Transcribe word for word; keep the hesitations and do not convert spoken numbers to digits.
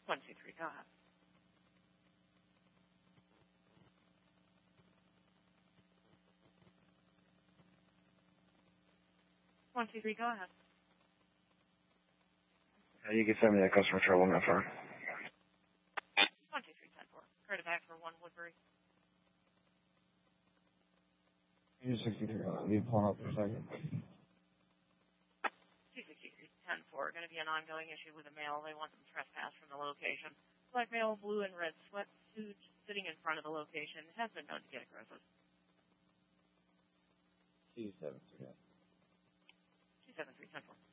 One, two, three, go ahead. One, two, three, go ahead. Uh, you can send me that customer trouble number. One, two, three, ten, four. Credit back for one Woodbury. two sixty-three. Leave pulling up for a second. two sixty-three, ten, four. Going to be an ongoing issue with a male. They want them trespassed from the location. Black male, blue and red sweatsuit, sitting in front of the location. Has been known to get aggressive. two seven three. two seven three, ten, four.